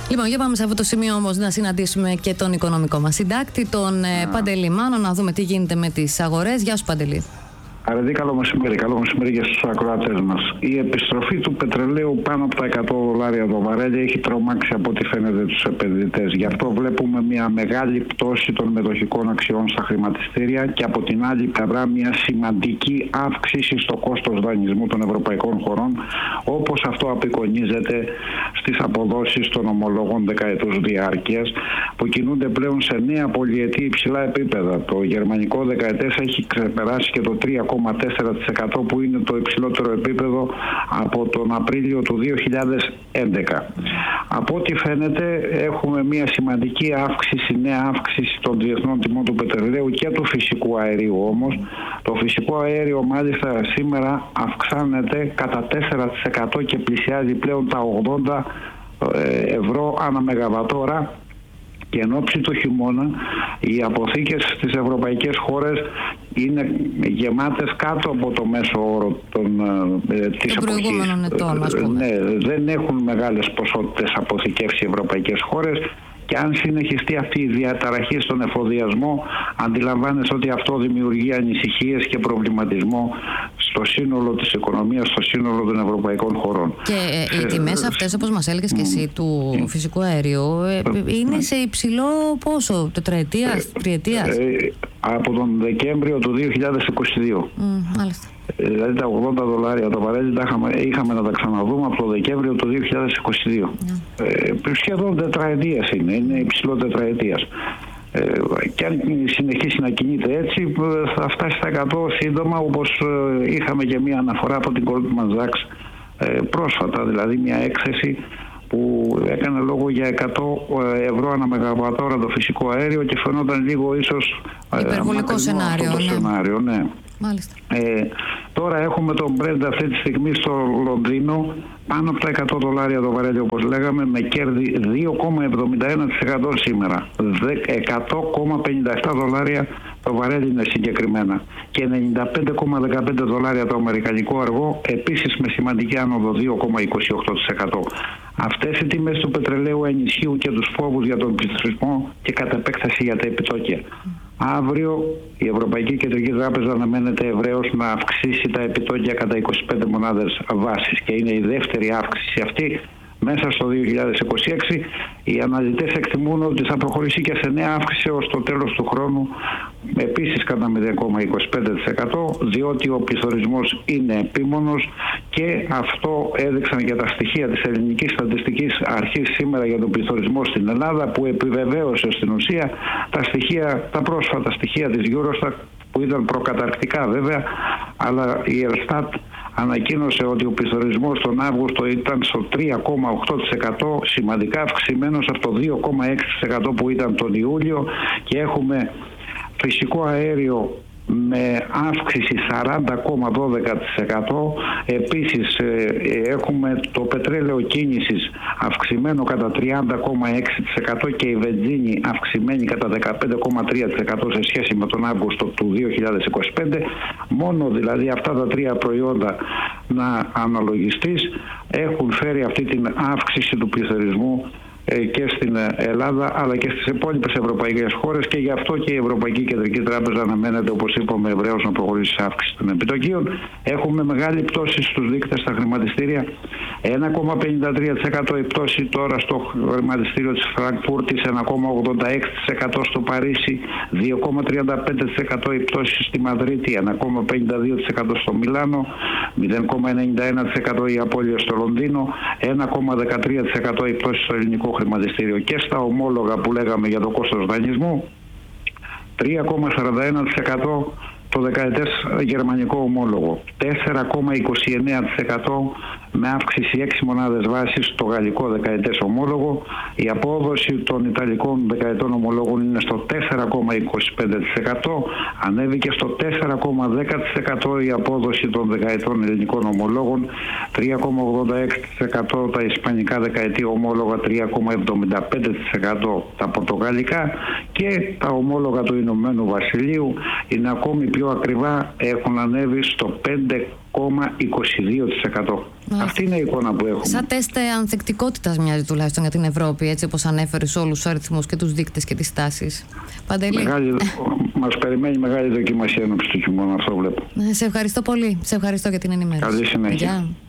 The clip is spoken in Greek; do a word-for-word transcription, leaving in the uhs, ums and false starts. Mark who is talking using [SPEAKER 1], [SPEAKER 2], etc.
[SPEAKER 1] Λοιπόν, για πάμε σε αυτό το σημείο όμως να συναντήσουμε και τον οικονομικό μας συντάκτη, τον yeah. Παντελή Μάνο, να δούμε τι γίνεται με τις αγορές. Γεια σου, Παντελή.
[SPEAKER 2] Αρετή, καλό μεσημέρι. Καλό μεσημέρι για στους ακροατές μας. Η επιστροφή του πετρελαίου πάνω από τα εκατό δολάρια το βαρέλι έχει τρομάξει από ό,τι φαίνεται τους επενδυτές. Γι' αυτό βλέπουμε μια μεγάλη πτώση των μετοχικών αξιών στα χρηματιστήρια και από την άλλη πλευρά μια σημαντική αύξηση στο κόστος δανεισμού των ευρωπαϊκών χωρών, όπως αυτό απεικονίζεται στις αποδόσεις των ομολόγων δεκαετούς διάρκειας, που κινούνται πλέον σε νέα πολυετή υψηλά επίπεδα. Το γερμανικό δεκαετές έχει ξεπεράσει και το τρία κόμμα τέσσερα τοις εκατό, που είναι το υψηλότερο επίπεδο από τον Απρίλιο του δύο χιλιάδες έντεκα. Από ό,τι φαίνεται έχουμε μια σημαντική αύξηση, νέα αύξηση των διεθνών τιμών του πετρελαίου και του φυσικού αερίου όμως. Το φυσικό αέριο μάλιστα σήμερα αυξάνεται κατά τέσσερα τοις εκατό και πλησιάζει πλέον τα ογδόντα ευρώ ανά μεγαβατόρα. Και εν ώψη του χειμώνα οι αποθήκες στις ευρωπαϊκές χώρες είναι γεμάτες κάτω από το μέσο όρο των, ε, της
[SPEAKER 1] προηγούμενων ετών, ας πούμε.
[SPEAKER 2] Ναι, δεν έχουν μεγάλες ποσότητες αποθηκεύσει οι ευρωπαϊκές χώρες. Και αν συνεχιστεί αυτή η διαταραχή στον εφοδιασμό, αντιλαμβάνεσαι ότι αυτό δημιουργεί ανησυχίες και προβληματισμό στο σύνολο της οικονομίας, στο σύνολο των ευρωπαϊκών χωρών.
[SPEAKER 1] Και ε, οι τιμές αυτές, όπως μας έλεγες και εσύ, του mm. φυσικού αερίου, ε, είναι σε υψηλό πόσο, τετραετίας, τριετίας?
[SPEAKER 2] Ε, από τον Δεκέμβριο του δύο χιλιάδες είκοσι δύο.
[SPEAKER 1] Mm, μάλιστα.
[SPEAKER 2] Δηλαδή τα ογδόντα δολάρια το βαρέλι τα είχαμε, είχαμε να τα ξαναδούμε από το Δεκέμβριο του δύο χιλιάδες είκοσι δύο. Yeah. Ε, σχεδόν τετραετίας είναι, είναι υψηλό τετραετίας. Ε, και αν συνεχίσει να κινείται έτσι θα φτάσει στα εκατό σύντομα, όπως είχαμε και μία αναφορά από την Goldman Sachs ε, πρόσφατα, δηλαδή μια έκθεση που έκανε λόγο για εκατό ευρώ ανά μεγαβατόρα το φυσικό αέριο και φαινόταν λίγο ίσως
[SPEAKER 1] υπερβολικό σενάριο,
[SPEAKER 2] αυτό το
[SPEAKER 1] ναι.
[SPEAKER 2] σενάριο, ναι.
[SPEAKER 1] Μάλιστα.
[SPEAKER 2] Ε, τώρα έχουμε τον Brent αυτή τη στιγμή στο Λονδίνο πάνω από τα εκατό δολάρια το βαρέλι, όπως λέγαμε, με κέρδη δύο κόμμα εβδομήντα ένα τοις εκατό σήμερα. εκατό κόμμα πενήντα επτά δολάρια το βαρέλι είναι συγκεκριμένα. Και ενενήντα πέντε κόμμα δεκαπέντε δολάρια το αμερικανικό αργό, επίσης με σημαντική άνοδο δύο κόμμα είκοσι οκτώ τοις εκατό. Αυτές οι τιμές του πετρελαίου ενισχύουν και τους φόβους για τον πληθωρισμό και κατ' επέκταση για τα επιτόκια. Αύριο η Ευρωπαϊκή Κεντρική Τράπεζα αναμένεται ευρέως να αυξήσει τα επιτόκια κατά είκοσι πέντε μονάδες βάσης και είναι η δεύτερη αύξηση αυτή μέσα στο δύο χιλιάδες είκοσι έξι. Οι αναλυτές εκτιμούν ότι θα προχωρήσει και σε νέα αύξηση ως το τέλος του χρόνου, επίσης κατά μηδέν κόμμα είκοσι πέντε τοις εκατό, διότι ο πληθωρισμός είναι επίμονος και αυτό έδειξαν και τα στοιχεία της Ελληνικής Στατιστικής Αρχής σήμερα για τον πληθωρισμό στην Ελλάδα, που επιβεβαίωσε στην ουσία τα στοιχεία, τα πρόσφατα στοιχεία της Eurostat, που ήταν προκαταρκτικά βέβαια, αλλά η Elstat ανακοίνωσε ότι ο πληθωρισμός τον Αύγουστο ήταν στο τρία κόμμα οκτώ τοις εκατό, σημαντικά αυξημένος από το δύο κόμμα έξι τοις εκατό που ήταν τον Ιούλιο, και έχουμε φυσικό αέριο με αύξηση σαράντα κόμμα δώδεκα τοις εκατό. Επίσης ε, έχουμε το πετρέλαιο κίνησης αυξημένο κατά τριάντα κόμμα έξι τοις εκατό και η βενζίνη αυξημένη κατά δεκαπέντε κόμμα τρία τοις εκατό σε σχέση με τον Αύγουστο του δύο χιλιάδες είκοσι πέντε. Μόνο δηλαδή αυτά τα τρία προϊόντα να αναλογιστείς έχουν φέρει αυτή την αύξηση του πληθωρισμού και στην Ελλάδα αλλά και στις υπόλοιπες ευρωπαϊκές χώρες, και γι' αυτό και η Ευρωπαϊκή Κεντρική Τράπεζα αναμένεται, όπως είπαμε, ευρέως να προχωρήσει σε αύξηση των επιτοκίων. Έχουμε μεγάλη πτώση στους δείκτες στα χρηματιστήρια, ένα κόμμα πενήντα τρία τοις εκατό η πτώση τώρα στο χρηματιστήριο της Φραγκφούρτης, ένα κόμμα ογδόντα έξι τοις εκατό στο Παρίσι, δύο κόμμα τριάντα πέντε τοις εκατό η πτώση στη Μαδρίτη, ένα κόμμα πενήντα δύο τοις εκατό στο Μιλάνο, μηδέν κόμμα ενενήντα ένα τοις εκατό η απώλεια στο Λονδίνο, ένα κόμμα δεκατρία τοις εκατό η πτώση στο ελληνικό χρηματιστήριο. Και στα ομόλογα που λέγαμε για το κόστος δανεισμού, τρία κόμμα σαράντα ένα τοις εκατό το δεκαετές γερμανικό ομόλογο, τέσσερα κόμμα είκοσι εννέα τοις εκατό με αύξηση έξι μονάδες βάσης στο γαλλικό δεκαετές ομόλογο. Η απόδοση των ιταλικών δεκαετών ομολόγων είναι στο τέσσερα κόμμα είκοσι πέντε τοις εκατό, ανέβηκε στο τέσσερα κόμμα δέκα τοις εκατό η απόδοση των δεκαετών ελληνικών ομολόγων, τρία κόμμα ογδόντα έξι τοις εκατό τα ισπανικά δεκαετή ομόλογα, τρία κόμμα εβδομήντα πέντε τοις εκατό τα πορτογαλικά, και τα ομόλογα του Ηνωμένου Βασιλείου είναι ακόμη πιο ακριβά, έχουν ανέβει στο πέντε κόμμα είκοσι δύο τοις εκατό. Αυτή είναι η εικόνα που έχουμε.
[SPEAKER 1] Σαν τεστ ανθεκτικότητας μοιάζει τουλάχιστον για την Ευρώπη, έτσι όπως ανέφερες όλους τους αριθμούς και τους δείκτες και τις τάσεις. Παντελή.
[SPEAKER 2] Μεγάλη, μας περιμένει μεγάλη δοκιμασία ενώπιση του χειμώνα, αυτό βλέπω.
[SPEAKER 1] Σε ευχαριστώ πολύ. Σε ευχαριστώ για την ενημέρωση.
[SPEAKER 2] Καλή συνέχεια.
[SPEAKER 1] Γεια.